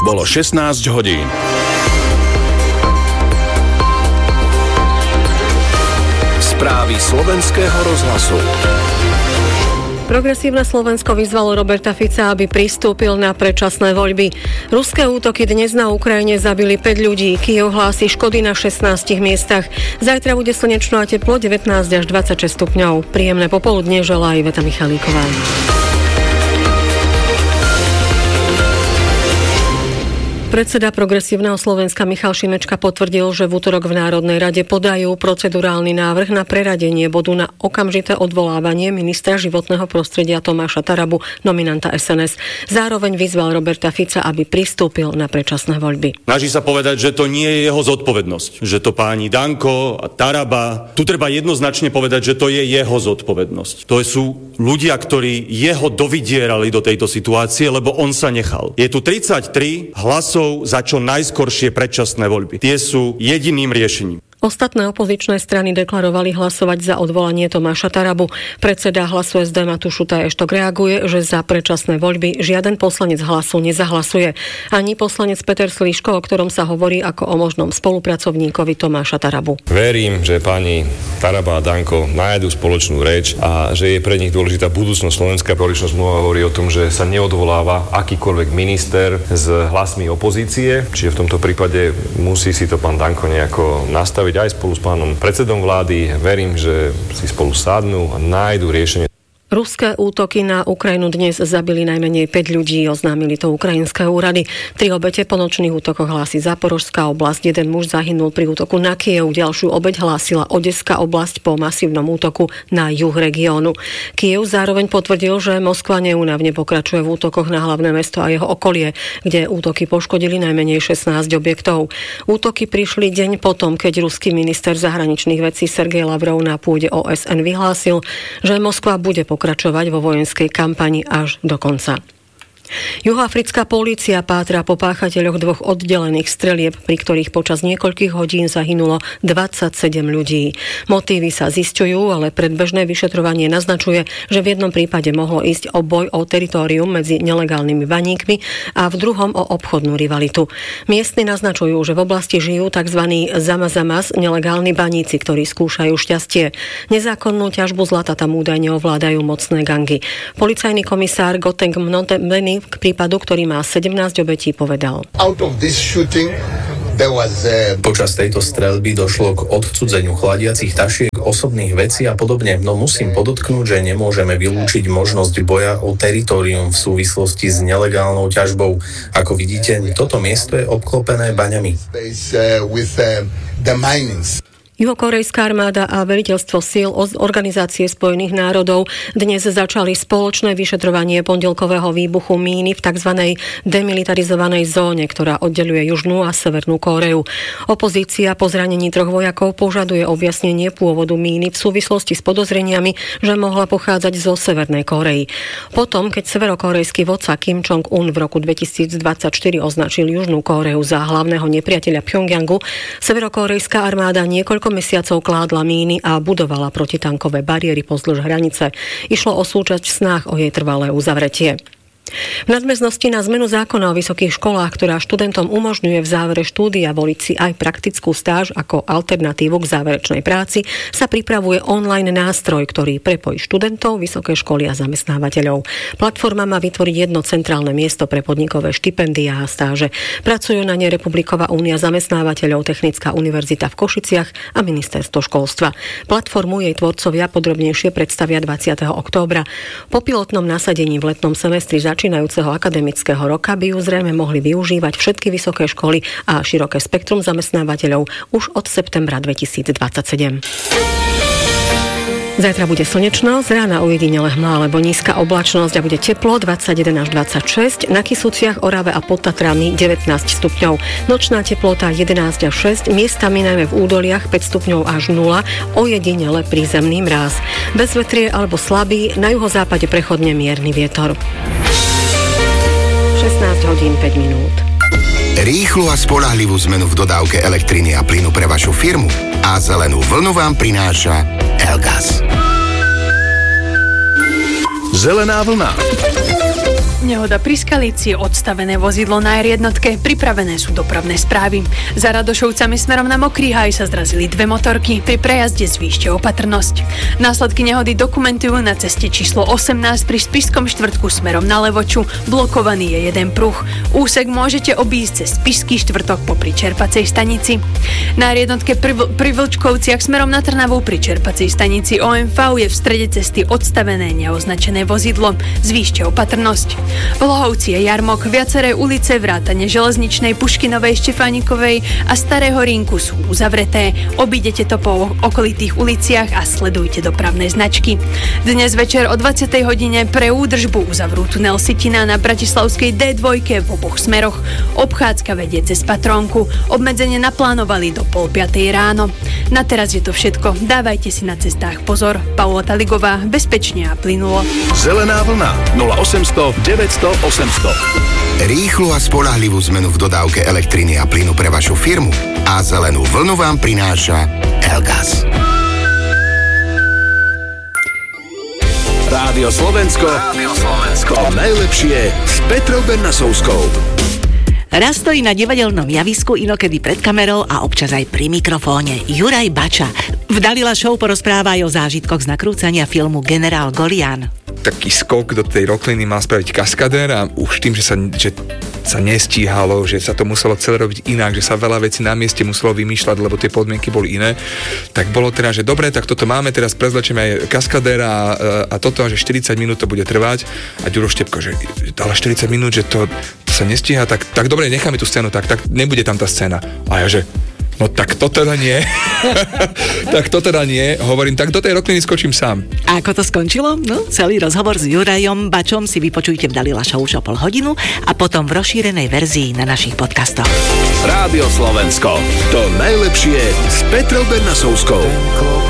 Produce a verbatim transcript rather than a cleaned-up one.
Bolo šestnásť hodín. Správy slovenského rozhlasu. Progresívne Slovensko vyzvalo Roberta Fica, aby pristúpil na predčasné voľby. Ruské útoky dnes na Ukrajine zabili päť ľudí. Kyjev hlási škody na šestnástich miestach. Zajtra bude slnečno a teplo devätnásť až dvadsaťšesť stupňov. Príjemné popoludne želá Iveta Michalíková. Predseda Progresívneho Slovenska Michal Šimečka potvrdil, že v utorok v Národnej rade podajú procedurálny návrh na preradenie bodu na okamžité odvolávanie ministra životného prostredia Tomáša Tarabu, nominanta es en es. Zároveň vyzval Roberta Fica, aby pristúpil na predčasné voľby. Snaží sa povedať, že to nie je jeho zodpovednosť, že to páni Danko a Taraba. Tu treba jednoznačne povedať, že to je jeho zodpovednosť. To sú ľudia, ktorí jeho dovidierali do tejto situácie, lebo on sa nechal. Je tu tridsaťtri hlasov za čo najskoršie predčasné voľby. Tie sú jediným riešením. Ostatné opozičné strany deklarovali hlasovať za odvolanie Tomáša Tarabu. Predseda Hlasu es dé Matúš Šutaj Eštok reaguje, že za predčasné voľby žiaden poslanec Hlasu nezahlasuje. Ani poslanec Peter Slíško, o ktorom sa hovorí ako o možnom spolupracovníkovi Tomáša Tarabu. Verím, že pani Taraba a Danko nájdu spoločnú reč a že je pre nich dôležitá budúcnosť Slovenská. Koaličná zmluva hovorí o tom, že sa neodvoláva akýkoľvek minister s hlasmi opozície, čiže v tomto prípade musí si to pán Danko nejako nastaviť aj spolu s pánom predsedom vlády. Verím, že si spolu sadnú a nájdu riešenie. Ruské útoky na Ukrajinu dnes zabili najmenej päť ľudí, oznámili to ukrajinské úrady. Tri obete po nočných útokoch hlási Záporožská oblasť. Jeden muž zahynul pri útoku na Kyjev, ďalšiu obeť hlásila Odeská oblasť po masívnom útoku na juh regiónu. Kyjev zároveň potvrdil, že Moskva neúnavne pokračuje v útokoch na hlavné mesto a jeho okolie, kde útoky poškodili najmenej šestnásť objektov. Útoky prišli deň potom, keď ruský minister zahraničných vecí Sergej Lavrov na pôde ó es en vyhlásil, že Moskva bude pokračovať vo vojenskej kampani až do konca. Juhoafrická polícia pátra po páchateľoch dvoch oddelených strelieb, pri ktorých počas niekoľkých hodín zahynulo dvadsaťsedem ľudí. Motívy sa zisťujú, ale predbežné vyšetrovanie naznačuje, že v jednom prípade mohlo ísť o boj o teritórium medzi nelegálnymi baníkmi a v druhom o obchodnú rivalitu. Miestni naznačujú, že v oblasti žijú tzv. zamazamas nelegálni baníci, ktorí skúšajú šťastie. Nezákonnú ťažbu zlata tam údajne ovládajú mocné gangy. Policajný komisár Goteng Mnotebeny k prípadu, ktorý má sedemnásť obetí, povedal. Počas tejto streľby došlo k odcudzeniu chladiacich tašiek, osobných vecí a podobne, no musím podotknúť, že nemôžeme vylúčiť možnosť boja o teritórium v súvislosti s nelegálnou ťažbou. Ako vidíte, toto miesto je obklopené baňami. Juhokorejská armáda a veliteľstvo síl Organizácie spojených národov dnes začali spoločné vyšetrovanie pondelkového výbuchu míny v tzv. Demilitarizovanej zóne, ktorá oddeľuje Južnú a Severnú Kóreu. Opozícia po zranení troch vojakov požaduje objasnenie pôvodu míny v súvislosti s podozreniami, že mohla pochádzať zo Severnej Kórey. Potom, keď severokórejský vodca Kim Jong-un v roku dvetisícdvadsaťštyri označil Južnú Kóreu za hlavného nepriateľa Pjongjangu, severokórejská armáda niekoľko mesiacov kládla míny a budovala protitankové bariéry pozdĺž hranice. Išlo o súčasť v snách o jej trvalé uzavretie. V nadväznosti na zmenu zákona o vysokých školách, ktorá študentom umožňuje v závere štúdia voliť si aj praktickú stáž ako alternatívu k záverečnej práci, sa pripravuje online nástroj, ktorý prepojí študentov, vysoké školy a zamestnávateľov. Platforma má vytvoriť jedno centrálne miesto pre podnikové štipendiá a stáže. Pracujú na nej Republiková únia zamestnávateľov, Technická univerzita v Košiciach a ministerstvo školstva. Platformu jej tvorcovia podrobnejšie predstavia dvadsiateho októbra. Po pilotnom nasadení v letnom semestri začínajúceho akademického roka by ju zrejme mohli využívať všetky vysoké školy a široké spektrum zamestnávateľov už od septembra dvetisícdvadsaťsedem. Zajtra bude slnečno, z rána ujedinele hmla alebo nízka oblačnosť a bude teplo dvadsaťjeden až dvadsaťšesť, na Kysuciach, Orave a pod Tatrami devätnásť stupňov. Nočná teplota jedenásť až šesť, miestami najmä v údoliach päť stupňov až nula, ojedinele prízemný mráz. Bezvetrie alebo slabý, na juhozápade prechodne mierny vietor. šestnásť hodín päť minút. Rýchlu a spoľahlivú zmenu v dodávke elektriny a plynu pre vašu firmu a zelenú vlnu vám prináša Elgas. Zelená vlna. Nehoda pri Skalici, odstavené vozidlo na er jednotke, pripravené sú dopravné správy. Za Radošovcami smerom na Mokrý Háj sa zrazili dve motorky, pri prejazde zvýšte opatrnosť. Následky nehody dokumentujú na ceste číslo osemnásť pri Spišskom štvrtku smerom na Levoču, blokovaný je jeden pruh. Úsek môžete obísť cez Spišský štvrtok popri čerpacej stanici. Na er jednotke pri, pri Vlčkovciach smerom na Trnavu pri čerpacej stanici ó em vé je v strede cesty odstavené neoznačené vozidlo, zvýšte opatrnosť. V Lohovci je jarmok, viaceré ulice vrátane Železničnej, Puškinovej, Štefánikovej a Starého Rinku sú uzavreté. Obídete to po okolitých uliciach a sledujte dopravné značky. Dnes večer o dvadsiatej hodine pre údržbu uzavrú tunel Sitina na Bratislavskej dé dva v oboch smeroch. Obchádzka vedie cez Patrónku. Obmedzenie naplánovali do pol piatej ráno. Na teraz je to všetko. Dávajte si na cestách pozor. Paula Taligová, bezpečne a plynulo. Zelená vlna nula osemsto deväťsto osemsto. Rýchlu a spoľahlivú zmenu v dodávke elektriny a plynu pre vašu firmu a zelenú vlnu vám prináša Elgas. Rádio Slovensko. Rádio Slovensko. To najlepšie s Petrou Bernasovskou. Raz stojí na divadelnom javisku, inokedy pred kamerou a občas aj pri mikrofóne. Juraj Bača. V Dalila Show porozpráva aj o zážitkoch z nakrúcania filmu Generál Golián. Taký skok do tej rokliny mal spraviť kaskadér a už tým, že sa, že sa nestíhalo, že sa to muselo celé robiť inak, že sa veľa vecí na mieste muselo vymýšľať, lebo tie podmienky boli iné, tak bolo teda, že dobre, tak toto máme, teraz prezlečieme aj kaskadéra a, a toto, že štyridsať minút to bude trvať a Ďuro Štepko, že ale štyridsať minút, že to, to sa nestíha, tak, tak dobre, necháme tú scénu, tak, tak nebude tam tá scéna. A ja, že no tak to teda nie. tak to teda nie. Hovorím, tak do tej rokliny skočím sám. A ako to skončilo? No, celý rozhovor s Jurajom Bačom si vypočujte v Dalila Show už o pol hodinu a potom v rozšírenej verzii na našich podcastoch. Rádio Slovensko. To najlepšie s Petrou Bernasovskou.